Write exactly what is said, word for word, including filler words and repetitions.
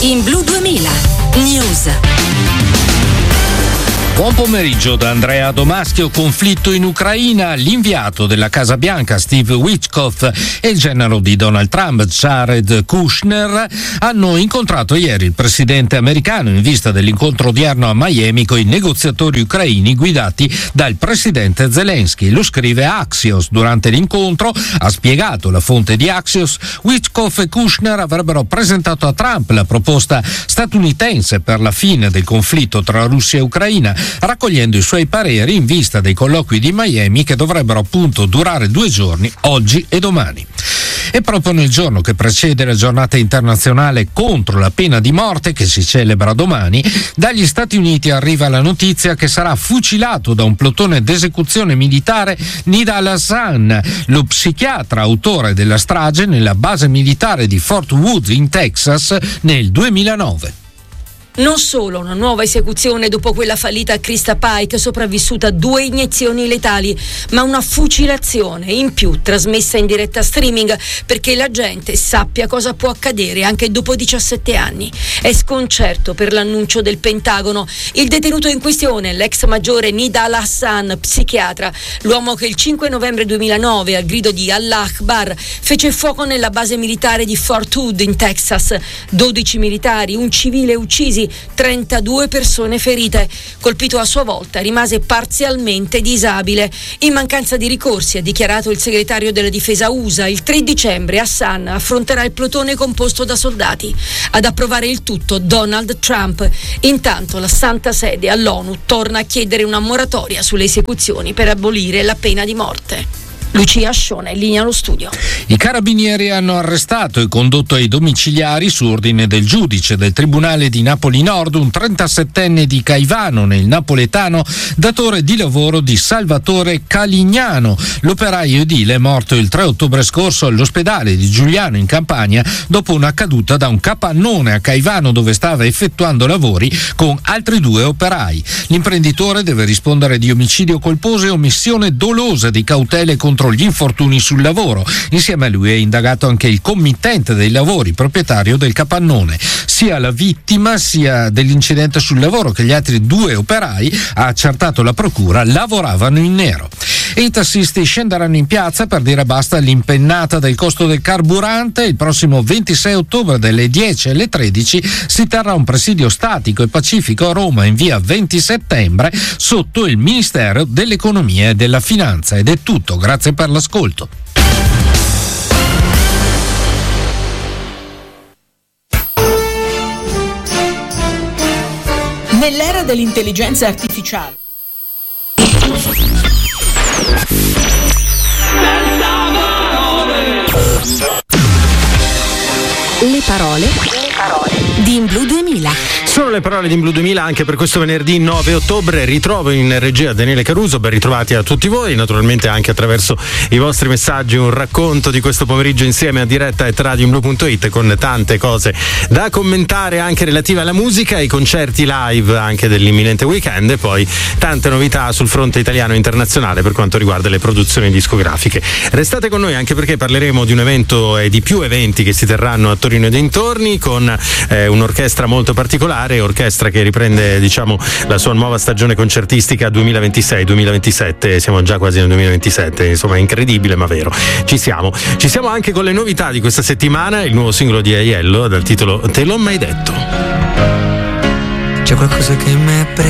In Blu duemila News. Buon pomeriggio da Andrea Domaschio. Conflitto in Ucraina. L'inviato della Casa Bianca Steve Witkoff e il genero di Donald Trump Jared Kushner hanno incontrato ieri il presidente americano in vista dell'incontro odierno a Miami con i negoziatori ucraini guidati dal presidente Zelensky. Lo scrive Axios. Durante l'incontro, ha spiegato la fonte di Axios, Witkoff e Kushner avrebbero presentato a Trump la proposta statunitense per la fine del conflitto tra Russia e Ucraina, raccogliendo i suoi pareri in vista dei colloqui di Miami che dovrebbero appunto durare due giorni, oggi e domani. E proprio nel giorno che precede la giornata internazionale contro la pena di morte, che si celebra domani, dagli Stati Uniti arriva la notizia che sarà fucilato da un plotone d'esecuzione militare Nidal Hasan, lo psichiatra autore della strage nella base militare di Fort Wood in Texas nel duemilanove. Non solo una nuova esecuzione dopo quella fallita a Krista Pike, sopravvissuta a due iniezioni letali, ma una fucilazione in più trasmessa in diretta streaming perché la gente sappia cosa può accadere anche dopo diciassette anni. È sconcerto per l'annuncio del Pentagono. Il detenuto in questione, l'ex maggiore Nidal Hasan, psichiatra, l'uomo che il cinque novembre duemilanove al grido di Allah Akbar fece fuoco nella base militare di Fort Hood in Texas. dodici militari, un civile uccisi, trentadue persone ferite. Colpito a sua volta, rimase parzialmente disabile. In mancanza di ricorsi, ha dichiarato il segretario della difesa U S A, il tre dicembre Hassan affronterà il plotone composto da soldati. Ad approvare il tutto Donald Trump. Intanto la Santa Sede all'ONU torna a chiedere una moratoria sulle esecuzioni per abolire la pena di morte. Lucia Scione, in linea allo studio. I carabinieri hanno arrestato e condotto ai domiciliari, su ordine del giudice del Tribunale di Napoli Nord, un trentasettenne di Caivano, nel napoletano, datore di lavoro di Salvatore Calignano. L'operaio edile è morto il tre ottobre scorso all'ospedale di Giuliano in Campania dopo una caduta da un capannone a Caivano, dove stava effettuando lavori con altri due operai. L'imprenditore deve rispondere di omicidio colposo e omissione dolosa di cautele contro gli infortuni sul lavoro. Insieme a lui è indagato anche il committente dei lavori, proprietario del capannone. Sia la vittima sia dell'incidente sul lavoro che gli altri due operai, ha accertato la procura, lavoravano in nero. E i tassisti scenderanno in piazza per dire basta all'impennata del costo del carburante. Il prossimo ventisei ottobre dalle dieci alle tredici si terrà un presidio statico e pacifico a Roma in via venti settembre sotto il Ministero dell'Economia e della Finanza. Ed è tutto, grazie per l'ascolto. Nell'era dell'intelligenza artificiale. Le parole, le parole di In Blu duemila. Sono le parole di In Blu duemila anche per questo venerdì nove ottobre. Ritrovo in regia Daniele Caruso, ben ritrovati a tutti voi, naturalmente anche attraverso i vostri messaggi un racconto di questo pomeriggio insieme a diretta at radioinblu punto it, con tante cose da commentare anche relative alla musica, ai concerti live anche dell'imminente weekend e poi tante novità sul fronte italiano e internazionale per quanto riguarda le produzioni discografiche. Restate con noi anche perché parleremo di un evento e di più eventi che si terranno a Torino e dintorni, con eh, un'orchestra molto particolare, orchestra che riprende diciamo la sua nuova stagione concertistica duemilaventisei duemilaventisette, siamo già quasi nel duemilaventisette, insomma è incredibile ma vero, ci siamo ci siamo anche con le novità di questa settimana, il nuovo singolo di Aiello dal titolo Te l'ho mai detto. C'è qualcosa che mi